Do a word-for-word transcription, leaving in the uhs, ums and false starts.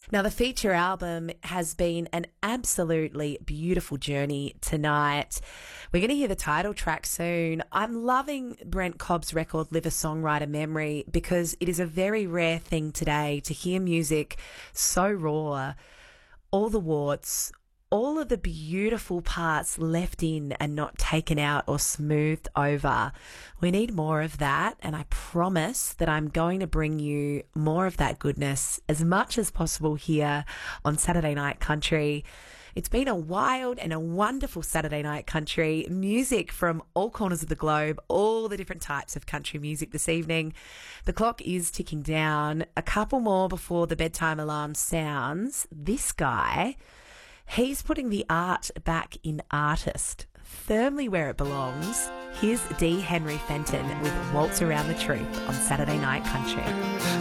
Now, the feature album has been an absolutely beautiful journey tonight. We're going to hear the title track soon. I'm loving Brent Cobb's record, Live a Songwriter Memory, because it is a very rare thing today to hear music so raw, all the warts, all of the beautiful parts left in and not taken out or smoothed over. We need more of that, and I promise that I'm going to bring you more of that goodness as much as possible here on Saturday Night Country. It's been a wild and a wonderful Saturday Night Country. Music from all corners of the globe, all the different types of country music this evening. The clock is ticking down. A couple more before the bedtime alarm sounds. This guy, he's putting the art back in artist, firmly where it belongs. Here's D. Henry Fenton with Waltz Around the Truth on Saturday Night Country.